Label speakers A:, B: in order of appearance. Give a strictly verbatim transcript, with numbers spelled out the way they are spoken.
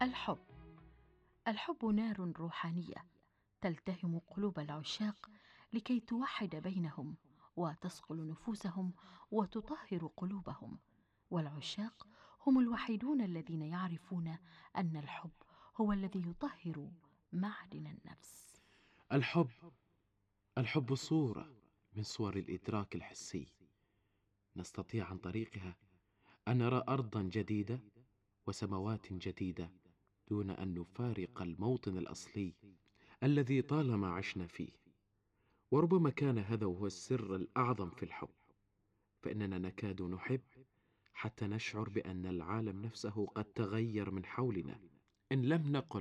A: الحب. الحب نار روحانية تلتهم قلوب العشاق لكي توحد بينهم وتصقل نفوسهم وتطهر قلوبهم. والعشاق هم الوحيدون الذين يعرفون أن الحب هو الذي يطهر معدن النفس.
B: الحب الحب صورة من صور الإدراك الحسي، نستطيع عن طريقها أن نرى أرضا جديدة وسماوات جديدة دون أن نفارق الموطن الأصلي الذي طالما عشنا فيه. وربما كان هذا هو السر الأعظم في الحب، فإننا نكاد نحب حتى نشعر بأن العالم نفسه قد تغير من حولنا، إن لم نقل